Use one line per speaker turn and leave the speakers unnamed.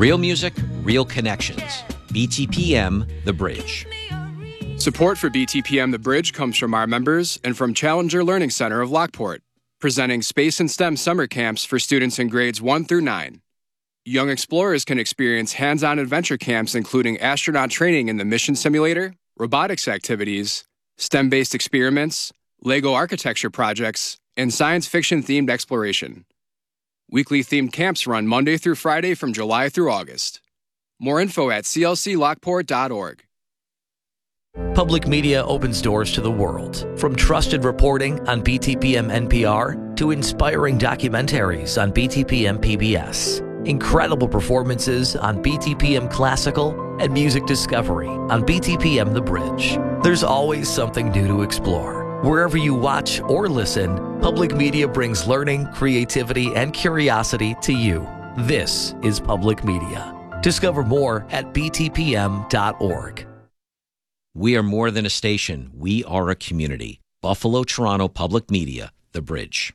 Real music, real connections. BTPM The Bridge.
Support for BTPM The Bridge comes from our members and from Challenger Learning Center of Lockport, presenting Space and STEM summer camps for students in grades 1 through 9. Young explorers can experience hands-on adventure camps including astronaut training in the mission simulator, robotics activities, STEM-based experiments, Lego architecture projects, and science fiction-themed exploration. Weekly themed camps run Monday through Friday from July through August. More info at clclockport.org.
Public media opens doors to the world, from trusted reporting on BTPM NPR to inspiring documentaries on BTPM PBS. Incredible performances on BTPM Classical and Music Discovery on BTPM The Bridge. There's always something new to explore. Wherever you watch or listen, public media brings learning, creativity, and curiosity to you. This is public media. Discover more at btpm.org.
We are more than a station. We are a community. Buffalo, Toronto Public Media, The Bridge.